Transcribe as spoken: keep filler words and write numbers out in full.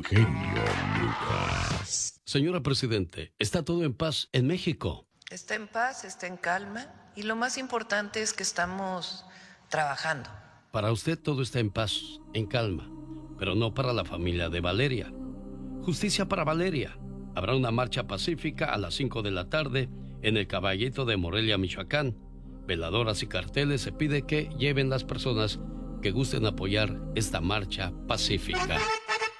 el genio Lucas. Señora Presidente, ¿está todo en paz en México? Está en paz, está en calma y lo más importante es que estamos trabajando. Para usted todo está en paz, en calma, pero no para la familia de Valeria. Justicia para Valeria. Habrá una marcha pacífica a las cinco de la tarde en el Caballito de Morelia, Michoacán. Veladoras y carteles se pide que lleven las personas que gusten apoyar esta marcha pacífica.